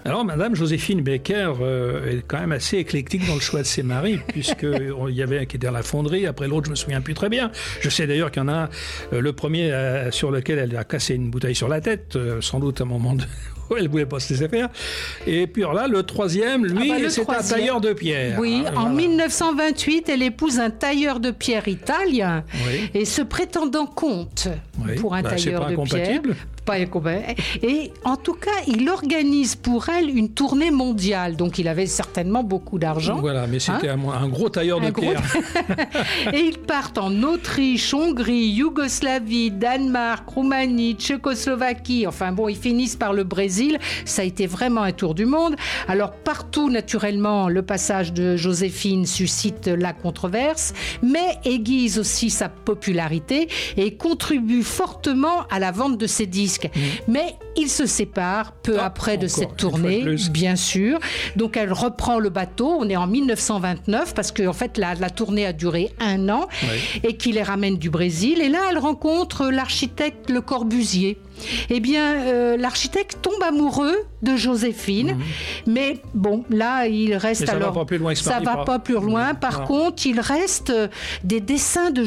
Alors, Madame Joséphine Baker est quand même assez éclectique dans le choix de ses maris, puisqu'il y avait un qui était à la fonderie, après l'autre, je me souviens plus très bien. Je sais d'ailleurs qu'il y en a un, le premier sur lequel elle a cassé une bouteille sur la tête, sans doute à un moment où elle ne voulait pas se laisser faire. Et puis alors là, le troisième, lui, c'est un tailleur de pierre. Oui, en 1928, elle épouse un tailleur de pierre italien, et se prétendant comte pour un tailleur de pierre. Pas incompatible. Et en tout cas, il organise pour elle une tournée mondiale. Donc, il avait certainement beaucoup d'argent. Voilà, mais c'était un gros tailleur de pierre. Et ils partent en Autriche, Hongrie, Yougoslavie, Danemark, Roumanie, Tchécoslovaquie. Enfin bon, ils finissent par le Brésil. Ça a été vraiment un tour du monde. Alors, partout, naturellement, le passage de Joséphine suscite la controverse, mais aiguise aussi sa popularité et contribue fortement à la vente de ses disques. Mais ils se séparent peu après de cette tournée, bien sûr. Donc elle reprend le bateau. On est en 1929 parce que en fait la tournée a duré 1 an et qui les ramène du Brésil. Et là, elle rencontre l'architecte Le Corbusier. Eh bien, l'architecte tombe amoureux de Joséphine, mais bon, là, il reste ça va pas plus loin. Par contre, il reste des dessins de